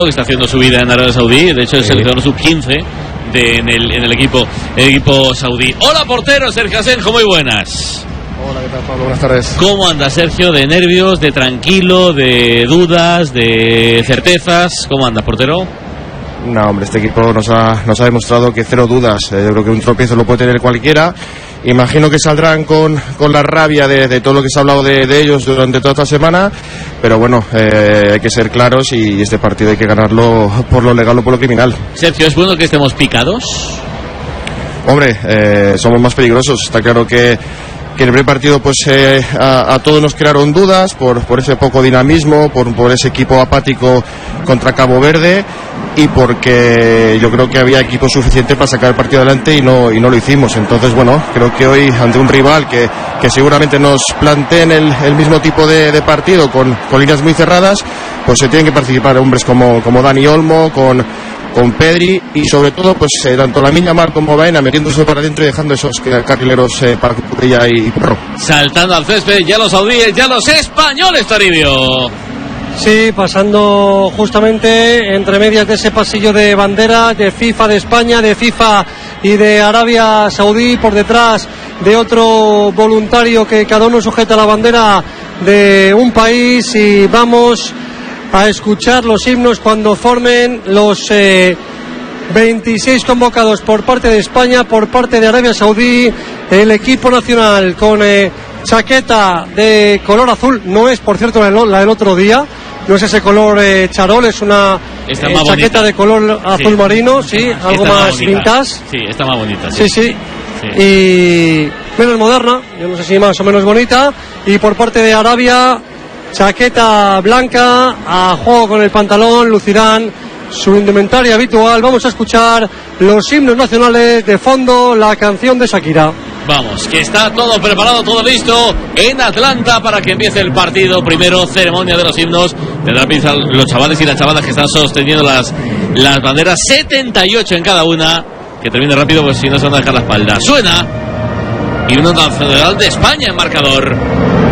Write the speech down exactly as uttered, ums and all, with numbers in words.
que está haciendo su vida en Arabia Saudí. De hecho, es el seleccionador sub quince de, en, el, en el equipo el equipo saudí. Hola, portero Sergio Asenjo, muy buenas. Hola, ¿qué tal, Pablo? Buenas tardes. ¿Cómo anda, Sergio? ¿De nervios, de tranquilo, de dudas, de certezas? ¿Cómo anda, portero? No, hombre, este equipo nos ha, nos ha demostrado que cero dudas. Eh, yo creo que un tropiezo lo puede tener cualquiera. Imagino que saldrán con, con la rabia de, de todo lo que se ha hablado de, de ellos durante toda esta semana. Pero bueno, eh, hay que ser claros y este partido hay que ganarlo por lo legal o por lo criminal. Sergio, ¿es bueno que estemos picados? Hombre, eh, somos más peligrosos. Está claro que que en el primer partido pues eh, a, a todos nos crearon dudas por, por ese poco dinamismo, por, por ese equipo apático contra Cabo Verde y porque yo creo que había equipo suficiente para sacar el partido adelante y no, y no lo hicimos. Entonces, bueno, creo que hoy ante un rival que, que seguramente nos planteen el, el mismo tipo de, de partido con, con líneas muy cerradas, pues se tienen que participar hombres como, como Dani Olmo, con con Pedri y sobre todo pues eh, tanto Lamine Yamal como Baena metiéndose para adentro y dejando esos carrileros eh, para Cucurella y Porro. Saltando al césped ya los saudíes, ya los españoles, Toribio. Sí, pasando justamente entre medias de ese pasillo de bandera de FIFA de España, de FIFA y de Arabia Saudí, por detrás de otro voluntario que cada uno sujeta la bandera de un país, y vamos a escuchar los himnos cuando formen los eh, veintiséis convocados por parte de España, por parte de Arabia Saudí, el equipo nacional con eh, chaqueta de color azul. No es, por cierto, la, la del otro día, no es ese color eh, charol, es una eh, chaqueta bonita, de color azul sí, marino, sí, está, algo está más, más vintage. Sí, está más bonita. Sí, sí, sí. sí. Y menos moderna, yo no sé si más o menos bonita. Y por parte de Arabia, chaqueta blanca, a juego con el pantalón, lucirán su indumentaria habitual. Vamos a escuchar los himnos nacionales, de fondo la canción de Shakira. Vamos, que está todo preparado, todo listo en Atlanta para que empiece el partido. Primero, ceremonia de los himnos. Tendrán pinza los chavales y las chavalas que están sosteniendo las, las banderas, setenta y ocho en cada una. Que termine rápido, pues si no se van a dejar la espalda. Suena himno nacional de España en marcador.